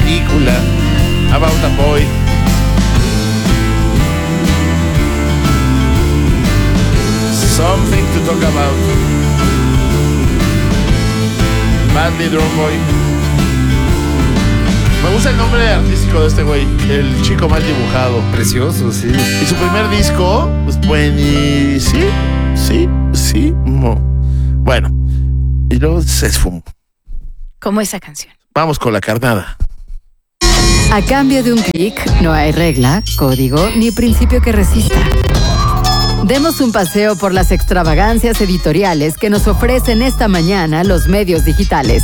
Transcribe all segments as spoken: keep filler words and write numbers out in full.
película about a boy. Something to talk about. Badly Drawn Boy. Me gusta el nombre artístico de este güey, el chico mal dibujado. Precioso, sí. Y su primer disco, pues buenísimo. Sí, sí, sí. Bueno, y luego se esfumó. Como esa canción. Vamos con la carnada. A cambio de un clic, no hay regla, código ni principio que resista. Demos un paseo por las extravagancias editoriales que nos ofrecen esta mañana los medios digitales.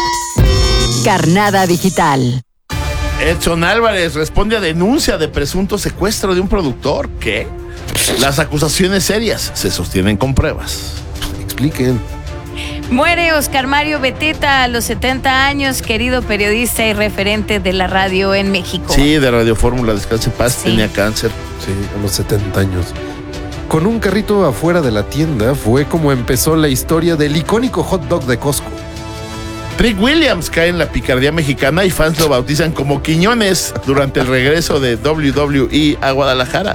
Carnada Digital. Edson Álvarez responde a denuncia de presunto secuestro de un productor. ¿Qué? Las acusaciones serias se sostienen con pruebas. Expliquen. Muere Oscar Mario Beteta a los setenta años, querido periodista y referente de la radio en México. Sí, de Radio Fórmula, descanse en paz, Sí. tenía cáncer. Sí, a los setenta años. Con un carrito afuera de la tienda fue como empezó la historia del icónico hot dog de Costco. Trick Williams cae en la picardía mexicana y fans lo bautizan como Quiñones durante el regreso de W W E a Guadalajara.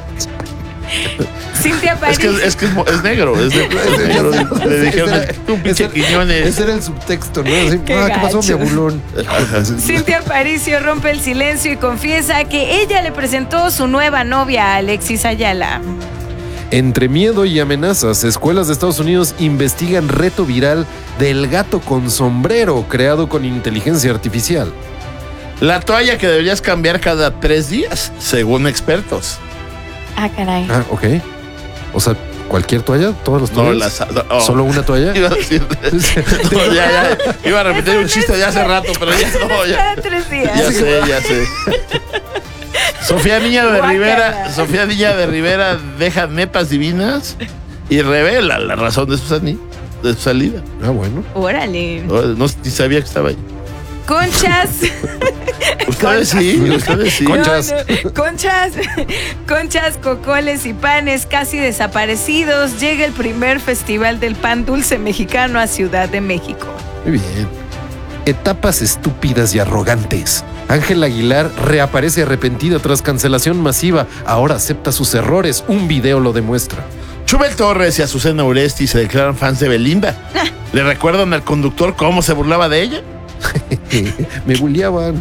Cintia París. Es que es, que es, mo- es negro, es, de- es negro. Le dijeron, Ese era- tú pinche ese- Quiñones. Ese era el subtexto, ¿no? Así, Qué ah, ¿qué pasó, mi gacho. abulón? Cintia Aparicio rompe el silencio y confiesa que ella le presentó su nueva novia a Alexis Ayala. Entre miedo y amenazas, escuelas de Estados Unidos investigan reto viral del gato con sombrero creado con inteligencia artificial. La toalla que deberías cambiar cada tres días, según expertos. Ah, caray. Ah, ok. O sea, ¿cualquier toalla? ¿Todas las No, toallas? las, no, oh. ¿Solo una toalla? Iba a decir. No, ya, ya. Iba a repetir un chiste de hace rato, pero ya no, ya. Cada tres días. Ya sé, ya sé. Sofía Niña de Guácala. Rivera, Sofía Niña de Rivera deja netas divinas y revela la razón de su, sani- de su salida. Ah, bueno. Órale. No, no ni sabía que estaba ahí. Conchas. Ustedes sí, ustedes sí. Conchas. No, no. Conchas. Conchas, cocoles y panes casi desaparecidos. Llega el primer festival del pan dulce mexicano a Ciudad de México. Muy bien. Etapas estúpidas y arrogantes. Ángel Aguilar reaparece arrepentida tras cancelación masiva. Ahora acepta sus errores. Un video lo demuestra. Chubel Torres y Azucena Uresti se declaran fans de Belinda. ¿Le recuerdan al conductor cómo se burlaba de ella? Me bulleaban.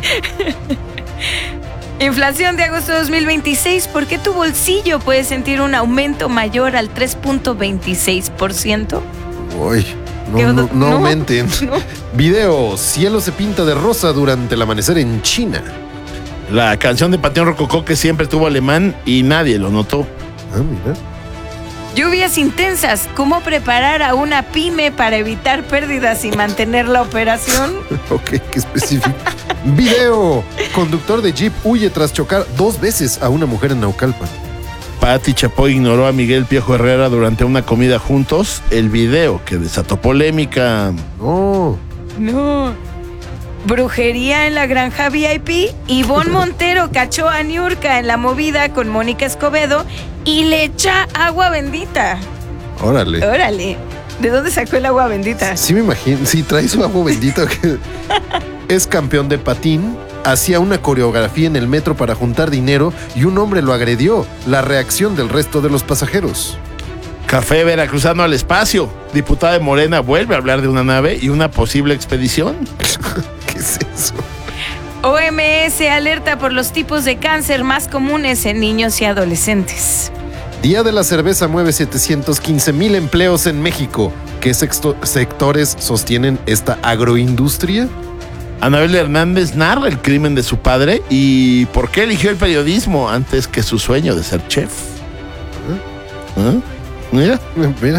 Inflación de agosto de dos mil veintiséis. ¿Por qué tu bolsillo puede sentir un aumento mayor al tres punto veintiséis por ciento? Uy, ¿Qué no, no, onda? no No, aumenten. no. Video. Cielo se pinta de rosa durante el amanecer en China. La canción de Panteón Rococó que siempre tuvo alemán y nadie lo notó. Ah, mira. Lluvias intensas. ¿Cómo preparar a una pyme para evitar pérdidas y mantener la operación? Ok, qué específico. Video. Conductor de Jeep huye tras chocar dos veces a una mujer en Naucalpan. Pati Chapoy ignoró a Miguel Piojo Herrera durante una comida juntos. El video que desató polémica. No. No. Brujería en la granja V I P. Ivonne Montero cachó a Niurka en la movida con Mónica Escobedo y le echa agua bendita. Órale. Órale. ¿De dónde sacó el agua bendita? Sí me imagino. Sí, trae su agua bendita. Que es campeón de patín. Hacía una coreografía en el metro para juntar dinero y un hombre lo agredió. La reacción del resto de los pasajeros. Café Veracruzano al espacio. Diputada de Morena vuelve a hablar de una nave y una posible expedición. ¿Qué es eso? O M S alerta por los tipos de cáncer más comunes en niños y adolescentes. Día de la cerveza mueve setecientos quince mil empleos en México. ¿Qué sexto- sectores sostienen esta agroindustria? Anabel Hernández narra el crimen de su padre y por qué eligió el periodismo antes que su sueño de ser chef. ¿Eh? Mira. Mira.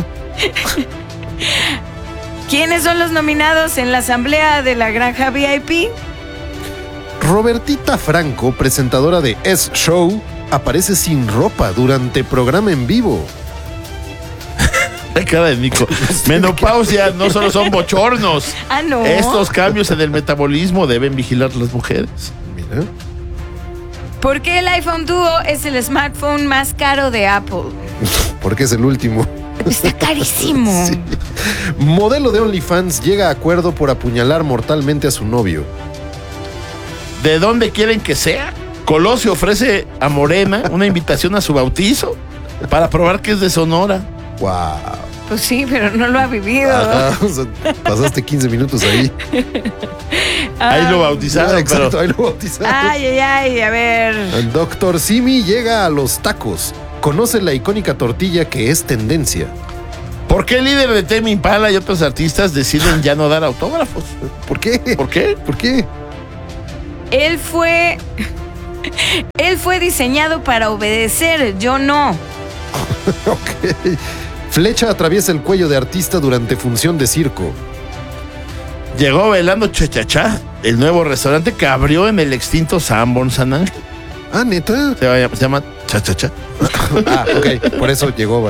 ¿Quiénes son los nominados en la asamblea de la granja V I P? Robertita Franco, presentadora de S Show, aparece sin ropa durante programa en vivo. La cara de Nico. Menopausia no solo son bochornos. Ah, no. Estos cambios en el metabolismo deben vigilar las mujeres. Mira. ¿Por qué el iPhone Duo es el smartphone más caro de Apple? Porque es el último. Está carísimo. Sí. Modelo de OnlyFans llega a acuerdo por apuñalar mortalmente a su novio. ¿De dónde quieren que sea? Colosio ofrece a Morena una invitación a su bautizo para probar que es de Sonora. Wow. Pues sí, pero no lo ha vivido. Ajá, o sea, pasaste quince minutos ahí. Ahí lo bautizaron, Exacto, pero ahí lo bautizaron. Ay, ay, ay, a ver. El doctor Simi llega a los tacos. Conoce la icónica tortilla que es tendencia. ¿por qué el líder de Tame Impala y otros artistas deciden ya no dar autógrafos? ¿Por qué? ¿Por qué? ¿Por qué? Él fue. Él fue diseñado para obedecer, yo no. Ok. Flecha atraviesa el cuello de artista durante función de circo. Llegó bailando Chachachá, el nuevo restaurante que abrió en el extinto Sanborn San Ángel. Ah, ¿neta? Se llama, se llama Chachachá. Ah, ok. Por eso llegó.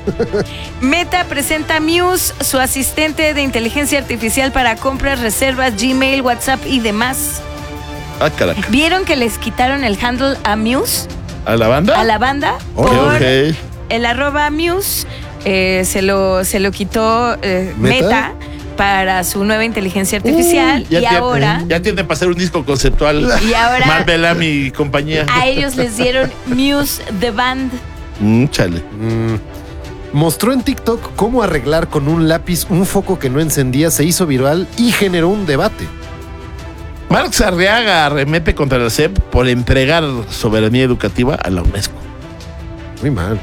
Meta presenta Muse, su asistente de inteligencia artificial para compras, reservas, Gmail, WhatsApp y demás. Ah, caraca. ¿Vieron que les quitaron el handle a Muse? ¿A la banda? A la banda. Ok, por ok. el arroba Muse eh, se, lo, se lo quitó eh, ¿Meta? Meta para su nueva inteligencia artificial. Ya y tiene- ahora Ya tiene para hacer un disco conceptual. Y ahora- Matt Bellamy y compañía. a ellos les dieron Muse The Band. Mm, chale. Mm. Mostró en TikTok cómo arreglar con un lápiz un foco que no encendía, se hizo viral y generó un debate. Marx Arriaga arremete contra la S E P por entregar soberanía educativa a la UNESCO. Muy mal.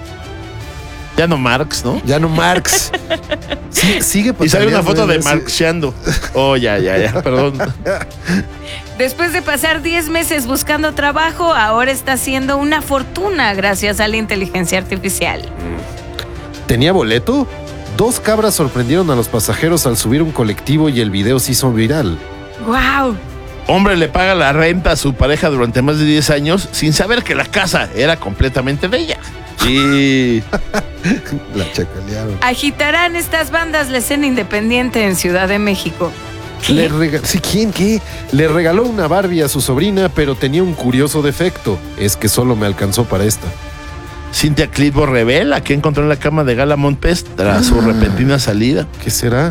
Ya no Marx, ¿no? Ya no Marx. Sí, sigue Y sale una pataleando, foto de ¿eh? marxeando. Oh, ya, ya, ya, perdón. Después de pasar diez meses buscando trabajo, ahora está haciendo una fortuna gracias a la inteligencia artificial. ¿Tenía boleto? Dos cabras sorprendieron a los pasajeros al subir un colectivo y el video se hizo viral. ¡Wow! Hombre le paga la renta a su pareja durante más de diez años sin saber que la casa era completamente de ella. Y La chacalearon. Agitarán estas bandas la escena independiente en Ciudad de México. Le rega- sí, ¿quién qué? Le regaló una Barbie a su sobrina, pero tenía un curioso defecto. Es que solo me alcanzó para esta. Cintia Clitbo revela que encontró en la cama de Gala Montes tras su repentina salida. ¿Qué será?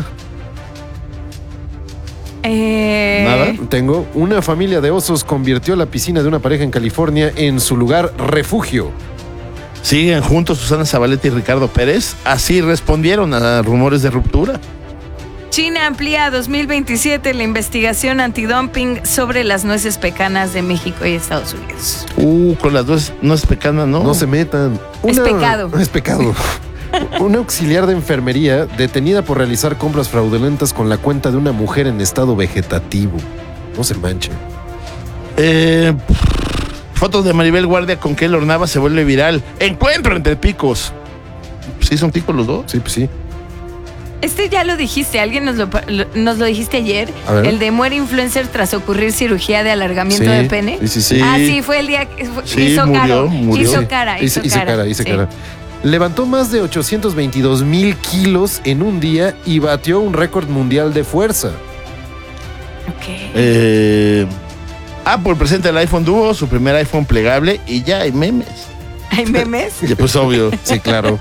Eh, Nada. Tengo una familia de osos convirtió la piscina de una pareja en California en su lugar refugio. Siguen juntos Susana Zabaleta y Ricardo Pérez. Así respondieron a rumores de ruptura. China amplía a dos mil veintisiete la investigación antidumping sobre las nueces pecanas de México y Estados Unidos. Uh, con las dos no es pecana, ¿no? No se metan. Es pecado. Es pecado. Una auxiliar de enfermería detenida por realizar compras fraudulentas con la cuenta de una mujer en estado vegetativo. No se manche. Eh, fotos de Maribel Guardia con Keylor Navas se vuelve viral. Encuentro entre picos. ¿Sí son picos los dos? Sí, pues sí. Este ya lo dijiste, alguien nos lo, lo- nos lo dijiste ayer. A ver. El de muere influencer tras ocurrir cirugía de alargamiento Sí, de pene. Sí, sí, sí. Sí. Ah, sí, fue el día que fue- Sí, hizo murió, cara. murió. Hizo Sí. cara, Hizo, hizo, hizo cara, hizo sí. cara. Levantó más de ochocientos veintidós mil kilos en un día y batió un récord mundial de fuerza. Ok. Eh, Apple presenta el iPhone Duo, su primer iPhone plegable, y ya hay memes. ¿Hay memes? Y pues obvio. Sí, claro.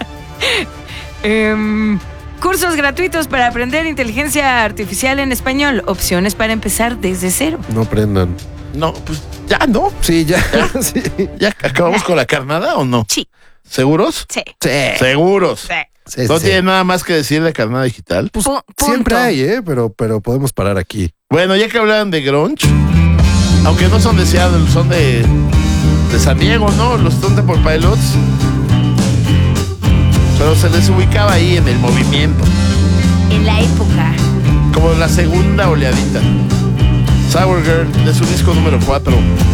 Em, cursos gratuitos para aprender inteligencia artificial en español. Opciones para empezar desde cero. No prendan. No, pues ya no. Sí, ya. Sí. ¿Ya acabamos con la carnada o no? Sí. ¿Seguros? Sí. Sí. Seguros. Sí. Sí, No sí. tiene nada más que decir de carnada digital. Pues, Pu- siempre punto. hay, ¿eh? Pero, pero podemos parar aquí. Bueno, ya que hablaban de grunge, aunque no son de Seattle, son de, de San Diego, ¿no? Los Stone Temple Pilots. Pero se les ubicaba ahí en el movimiento, En la época. como la segunda oleadita. Sour Girl, de su disco número cuatro.